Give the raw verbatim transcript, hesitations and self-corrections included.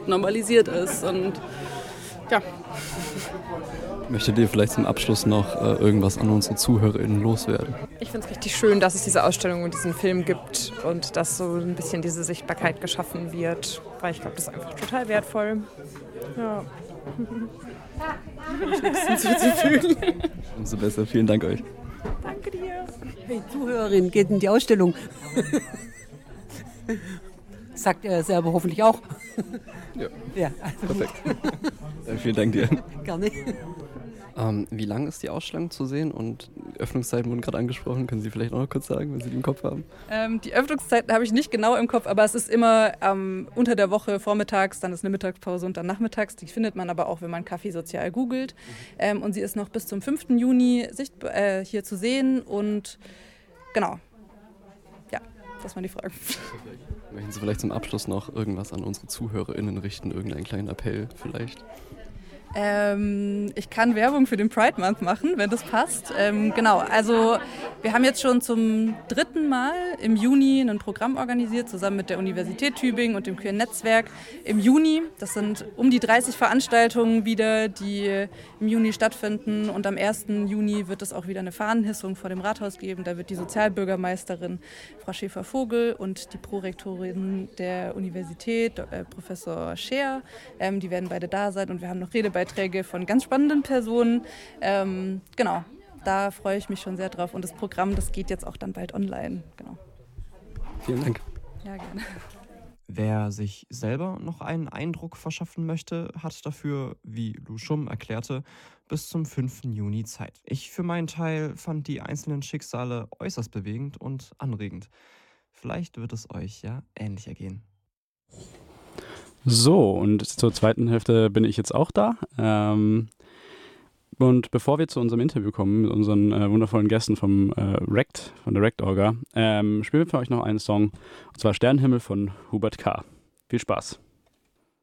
normalisiert ist. Und ja. Möchtet ihr vielleicht zum Abschluss noch äh, irgendwas an unsere ZuhörerInnen loswerden? Ich finde es richtig schön, dass es diese Ausstellung und diesen Film gibt und dass so ein bisschen diese Sichtbarkeit geschaffen wird, weil ich glaube, das ist einfach total wertvoll. Ja. Ich nichts hinzuzufügen. Umso besser, vielen Dank euch. Danke dir. Hey, Zuhörerin, geht in die Ausstellung. Sagt er selber hoffentlich auch. Ja, ja also perfekt. Äh, vielen Dank dir. Gerne. Ähm, wie lang ist die Ausstellung zu sehen und die Öffnungszeiten wurden gerade angesprochen. Können Sie vielleicht auch noch kurz sagen, wenn Sie die im Kopf haben? Ähm, die Öffnungszeiten habe ich nicht genau im Kopf, aber es ist immer ähm, unter der Woche vormittags, dann ist eine Mittagspause und dann nachmittags. Die findet man aber auch, wenn man Kaffee sozial googelt. Ähm, und sie ist noch bis zum fünften Juni sichtbar, äh, hier zu sehen und genau. Ja, das waren die Fragen. Möchten Sie vielleicht zum Abschluss noch irgendwas an unsere ZuhörerInnen richten? Irgendeinen kleinen Appell vielleicht? Ähm, ich kann Werbung für den Pride Month machen, wenn das passt. Ähm, genau, also wir haben jetzt schon zum dritten Mal im Juni ein Programm organisiert, zusammen mit der Universität Tübingen und dem Queer Netzwerk im Juni. Das sind um die dreißig Veranstaltungen wieder, die im Juni stattfinden. Und am ersten Juni wird es auch wieder eine Fahnenhissung vor dem Rathaus geben. Da wird die Sozialbürgermeisterin Frau Schäfer-Vogel und die Prorektorin der Universität, äh, Professor Scheer, ähm, die werden beide da sein. Und wir haben noch Redebeiträge von ganz spannenden Personen. Ähm, genau, da freue ich mich schon sehr drauf. Und das Programm, das geht jetzt auch dann bald online. Genau. Vielen Dank. Ja, gerne. Wer sich selber noch einen Eindruck verschaffen möchte, hat dafür, wie Lu Schum erklärte, bis zum fünften Juni Zeit. Ich für meinen Teil fand die einzelnen Schicksale äußerst bewegend und anregend. Vielleicht wird es euch ja ähnlich ergehen. So, und zur zweiten Hälfte bin ich jetzt auch da. Ähm, und bevor wir zu unserem Interview kommen mit unseren äh, wundervollen Gästen vom äh, Rect, von der Rect-Orga, ähm, spielen wir für euch noch einen Song, und zwar Sternenhimmel von Hubert K. Viel Spaß.